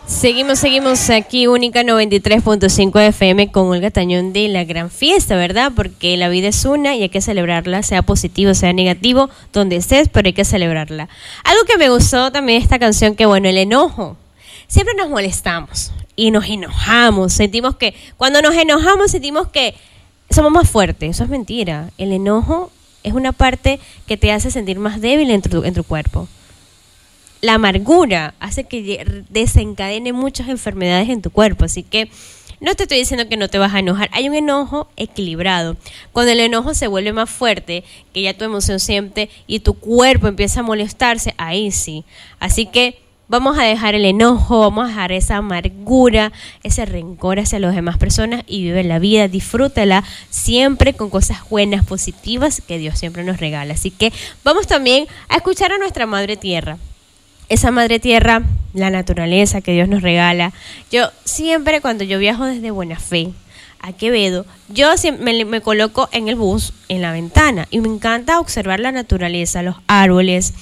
Seguimos aquí, Única 93.5 FM con Olga Tañón de la gran fiesta, ¿verdad? Porque la vida es una y hay que celebrarla, sea positivo, sea negativo, donde estés, pero hay que celebrarla. Algo que me gustó también de esta canción, que bueno, el enojo. Siempre nos molestamos y nos enojamos, cuando nos enojamos sentimos que somos más fuertes. Eso es mentira. El enojo es una parte que te hace sentir más débil en tu cuerpo. La amargura hace que desencadene muchas enfermedades en tu cuerpo, así que no te estoy diciendo que no te vas a enojar. Hay un enojo equilibrado. Cuando el enojo se vuelve más fuerte, que ya tu emoción siente y tu cuerpo empieza a molestarse, ahí sí. Así que vamos a dejar el enojo, vamos a dejar esa amargura, ese rencor hacia las demás personas y vive la vida, disfrútala siempre con cosas buenas, positivas que Dios siempre nos regala. Así que vamos también a escuchar a nuestra Madre Tierra. Esa Madre Tierra, la naturaleza que Dios nos regala. Yo siempre, cuando yo viajo desde Buena Fe a Quevedo, yo siempre me coloco en el bus, en la ventana, y me encanta observar la naturaleza, los árboles,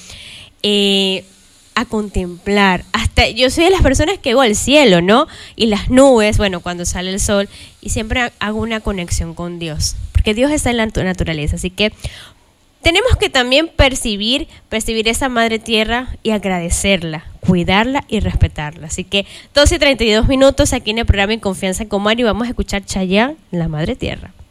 a contemplar. Hasta yo soy de las personas que veo al cielo, ¿no? Y las nubes, bueno, cuando sale el sol, y siempre hago una conexión con Dios, porque Dios está en la naturaleza, así que tenemos que también percibir esa Madre Tierra y agradecerla, cuidarla y respetarla. Así que 12:32 aquí en el programa En Confianza con Mario, vamos a escuchar Chayanne, la Madre Tierra.